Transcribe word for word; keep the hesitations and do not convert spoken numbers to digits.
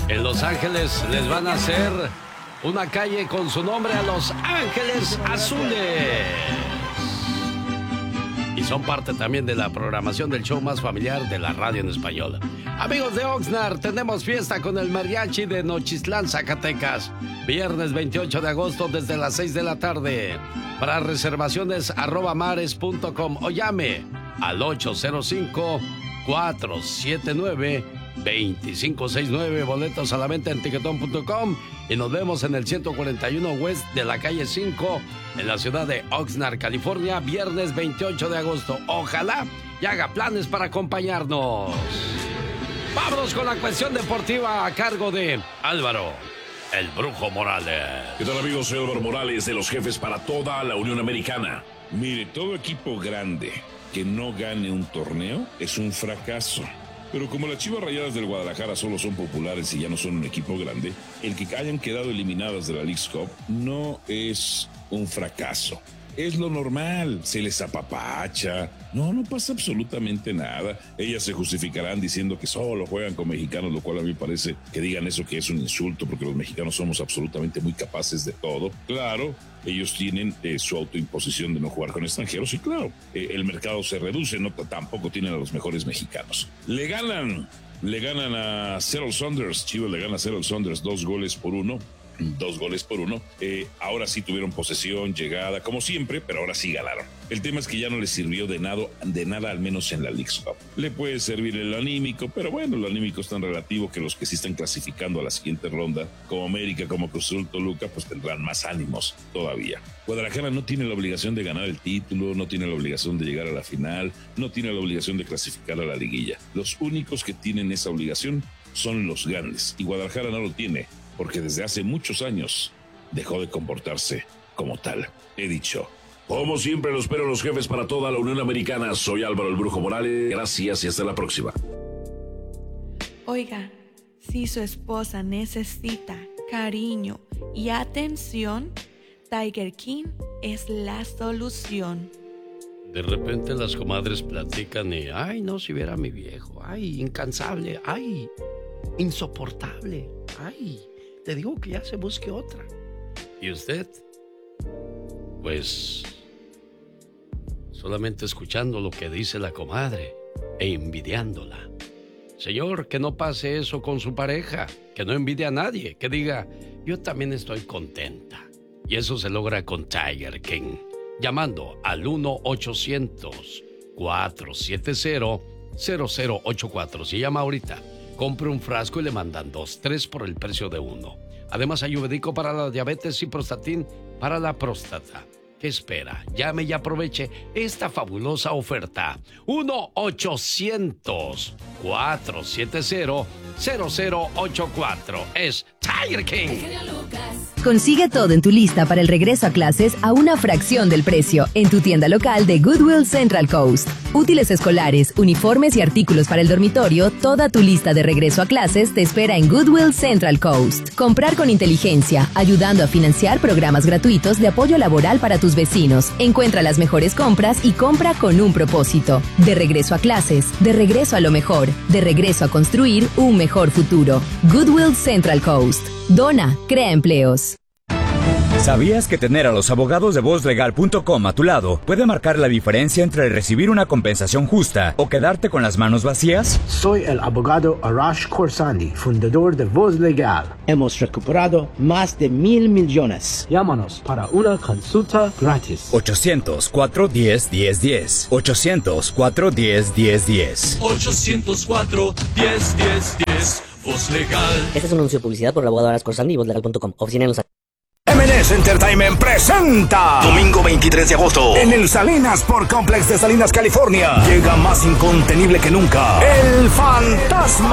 En Los Ángeles les van a hacer una calle con su nombre a Los Ángeles Azules. Y son parte también de la programación del show más familiar de la radio en español. Amigos de Oxnard, tenemos fiesta con el mariachi de Nochistlán, Zacatecas. Viernes veintiocho de agosto desde las seis de la tarde. Para reservaciones, arroba mares punto com o llame al ocho cero cinco, cuatro siete nueve, dos cinco seis nueve. Boletos a la venta en tiquetón punto com. Y nos vemos en el ciento cuarenta y uno West de la calle cinco en la ciudad de Oxnard, California, viernes veintiocho de agosto. Ojalá y haga planes para acompañarnos. Vámonos con la cuestión deportiva a cargo de Álvaro, el Brujo Morales. ¿Qué tal, amigos? Soy Álvaro Morales de los Jefes para toda la Unión Americana. Mire, todo equipo grande que no gane un torneo es un fracaso. Pero como las Chivas Rayadas del Guadalajara solo son populares y ya no son un equipo grande, el que hayan quedado eliminadas de la Leagues Cup no es un fracaso. Es lo normal, se les apapacha. No, no pasa absolutamente nada. Ellas se justificarán diciendo que solo juegan con mexicanos, lo cual a mí me parece que digan eso que es un insulto, porque los mexicanos somos absolutamente muy capaces de todo. Claro, ellos tienen eh, su autoimposición de no jugar con extranjeros y claro, eh, el mercado se reduce, no tampoco tienen a los mejores mexicanos. Le ganan, le ganan a Seattle Sounders. Chivas le gana a Seattle Sounders dos goles por uno. Dos goles por uno. Eh, ahora sí tuvieron posesión, llegada, como siempre, pero ahora sí ganaron. El tema es que ya no les sirvió de nada, de nada al menos en la Leagues Cup. Le puede servir el anímico, pero bueno, el anímico es tan relativo que los que sí están clasificando a la siguiente ronda, como América, como Cruz Azul, Toluca, pues tendrán más ánimos todavía. Guadalajara no tiene la obligación de ganar el título, no tiene la obligación de llegar a la final, no tiene la obligación de clasificar a la liguilla. Los únicos que tienen esa obligación son los grandes, y Guadalajara no lo tiene, porque desde hace muchos años dejó de comportarse como tal. He dicho. Como siempre, los espero los Jefes para toda la Unión Americana. Soy Álvaro el Brujo Morales. Gracias y hasta la próxima. Oiga, si su esposa necesita cariño y atención, Tiger King es la solución. De repente las comadres platican y, ay, no, si viera a mi viejo, ay, incansable, ay, insoportable, ay, te digo que ya se busque otra. ¿Y usted? Pues solamente escuchando lo que dice la comadre e envidiándola. Señor, que no pase eso con su pareja, que no envidie a nadie, que diga, yo también estoy contenta. Y eso se logra con Tiger King, llamando al uno ochocientos, cuatro siete cero, cero cero ocho cuatro. Si llama ahorita, compre un frasco y le mandan dos, tres por el precio de uno. Además, ayurvédico para la diabetes y prostatín para la próstata. ¿Qué espera? Llame y aproveche esta fabulosa oferta. uno ochocientos, cuatro siete cero, cero cero ocho cuatro. Es Tiger King. Consigue todo en tu lista para el regreso a clases a una fracción del precio en tu tienda local de Goodwill Central Coast. Útiles escolares, uniformes y artículos para el dormitorio, toda tu lista de regreso a clases te espera en Goodwill Central Coast. Comprar con inteligencia, ayudando a financiar programas gratuitos de apoyo laboral para tus vecinos. Encuentra las mejores compras y compra con un propósito. De regreso a clases, de regreso a lo mejor, de regreso a construir un mejor futuro. Goodwill Central Coast. Dona, crea empleos. ¿Sabías que tener a los abogados de voz legal punto com a tu lado puede marcar la diferencia entre recibir una compensación justa o quedarte con las manos vacías? Soy el abogado Arash Khorsandi, fundador de Voz Legal. Hemos recuperado más de mil millones. Llámanos para una consulta gratis. ochocientos, cuatro uno cero, uno cero uno cero. ochocientos, cuatro uno cero, uno cero uno cero. ochocientos cuatro, uno cero uno cero. Voz Legal. Este es un anuncio de publicidad por el abogado Arash Khorsandi y voz legal punto com. Oficina en Los Ángeles. M and S Entertainment presenta Domingo veintitrés de agosto en el Salinas Sport Complex de Salinas, California. Llega más incontenible que nunca el Fantasma